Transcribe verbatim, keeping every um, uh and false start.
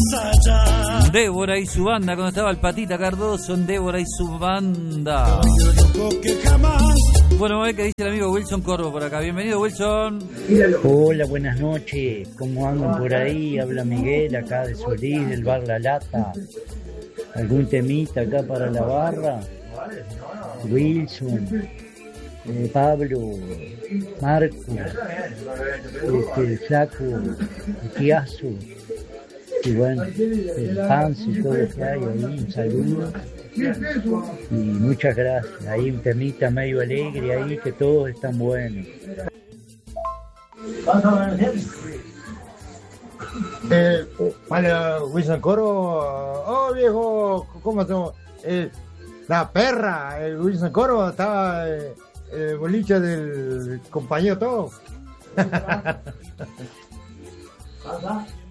Débora y su banda, cuando estaba el Patita Cardoso en Débora y su banda. Bueno, a ver qué dice el amigo Wilson Corvo por acá. Bienvenido, Wilson. Hola, buenas noches. ¿Cómo andan por ahí? Habla Miguel acá de Solís, del bar La Lata. ¿Algún temita acá para la barra? Wilson, eh, Pablo, Marco, este, el Flaco, el Tiazo, y bueno, el Panzo y todo lo que hay ahí, un saludo. Y muchas gracias. Ahí un temita medio alegre ahí, que todos están buenos. Eh, para Wilson Coro, oh viejo, ¿cómo estamos? Eh, la perra, el Wilson Coro estaba eh, el boliche del compañero todo.